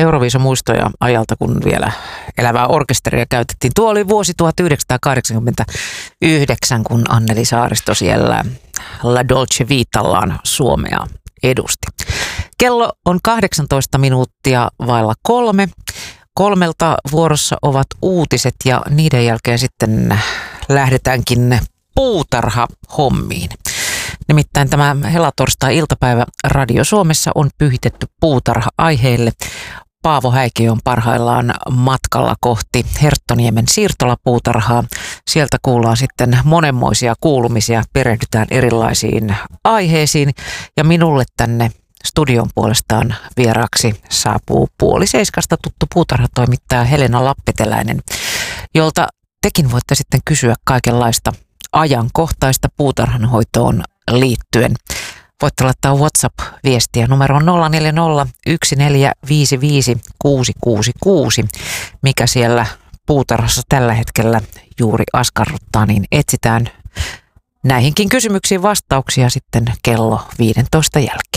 Euroviisa-muistoja ajalta, kun vielä elävää orkesteria käytettiin. Tuo oli vuosi 1989, kun Anneli Saaristo siellä La Dolce Vitallaan Suomea edusti. Kello on 18 minuuttia vailla 3. 3:00 vuorossa ovat uutiset ja niiden jälkeen sitten lähdetäänkin puutarhahommiin. Nimittäin tämä helatorstai-iltapäivä Radio Suomessa on pyhitetty puutarha-aiheelle. Paavo Häikiö on parhaillaan matkalla kohti Herttoniemen siirtolapuutarhaa. Sieltä kuullaan sitten monenmoisia kuulumisia, perehdytään erilaisiin aiheisiin ja minulle tänne studion puolestaan vieraaksi saapuu 6:30 tuttu puutarhatoimittaja Helena Lappeteläinen, jolta tekin voitte sitten kysyä kaikenlaista ajankohtaista puutarhanhoitoon liittyen. Voitte laittaa WhatsApp-viestiä numeroon 040 1455 666. Mikä siellä puutarhassa tällä hetkellä juuri askarruttaa, niin etsitään näihinkin kysymyksiin vastauksia sitten kello 15 jälkeen.